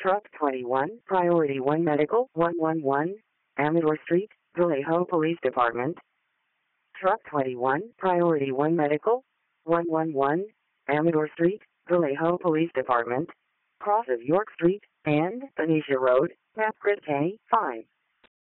Truck 21, Priority 1 Medical, 111, Amador Street, Vallejo Police Department. Truck 21, Priority 1 Medical, 111, Amador Street, Vallejo Police Department. Cross of York Street and Benicia Road, Map Grid K5.